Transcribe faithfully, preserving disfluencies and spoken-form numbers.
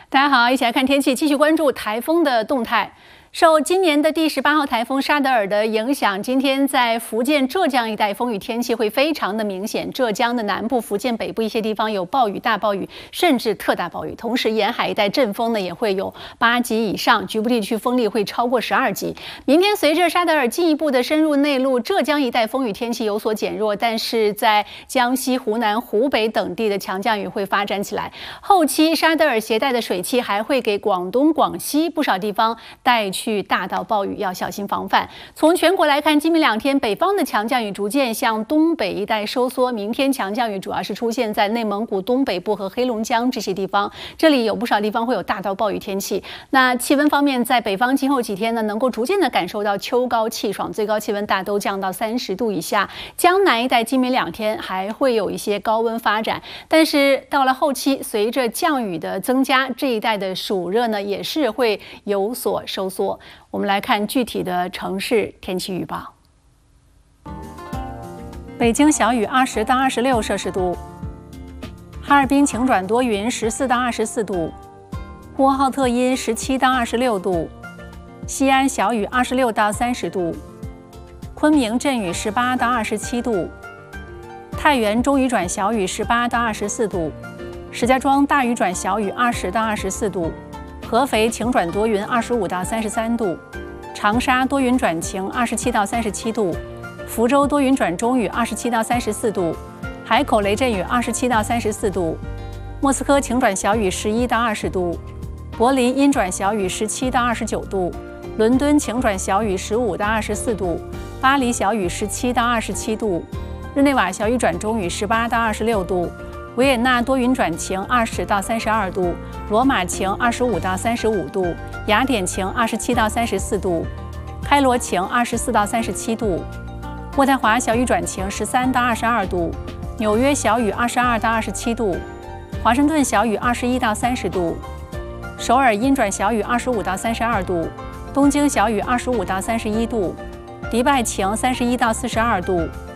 大家好，一起来看天气，继续关注台风的动态。受今年的第十八号台风沙德尔的影响，今天在福建、浙江一带风雨天气会非常的明显。浙江的南部、福建北部一些地方有暴雨、大暴雨，甚至特大暴雨。同时，沿海一带阵风呢也会有八级以上，局部地区风力会超过十二级。明天随着沙德尔进一步的深入内陆，浙江一带风雨天气有所减弱，但是在江西、湖南、湖北等地的强降雨会发展起来。后期沙德尔携带的水汽还会给广东、广西不少地方带去大到暴雨，要小心防范。从全国来看，今明两天北方的强降雨逐渐向东北一带收缩，明天强降雨主要是出现在内蒙古东北部和黑龙江这些地方，这里有不少地方会有大到暴雨天气。那气温方面，在北方今后几天呢，能够逐渐的感受到秋高气爽，最高气温大都降到三十度以下。江南一带今明两天还会有一些高温发展，但是到了后期，随着降雨的增加，这一带的暑热呢也是会有所收缩。我们来看具体的城市天气预报。北京小雨二十到二十六摄氏度，哈尔滨晴转多云十四到二十四度，呼和浩特阴十七到二十六度，西安小雨二十六到三十度，昆明阵雨十八到二十七度，太原中雨转小雨十八到二十四度，石家庄大雨转小雨二十到二十四度。合肥晴转多云二十五到三十三度，长沙多云转晴二十七到三十七度，福州多云转中雨二十七到三十四度，海口雷阵雨二十七到三十四度，莫斯科晴转小雨十一到二十度，柏林阴转小雨十七到二十九度，伦敦晴转小雨十五到二十四度，巴黎小雨十七到二十七度，日内瓦小雨转中雨十八到二十六度。维也纳多云转晴二十到三十二度，罗马晴二十五到三十五度，雅典晴二十七到三十四度，开罗晴二十四到三十七度，渥太华小雨转晴十三到二十二度，纽约小雨二十二到二十七度，华盛顿小雨二十一到三十度，首尔阴转小雨二十五到三十二度，东京小雨二十五到三十一度，迪拜晴三十一到四十二度，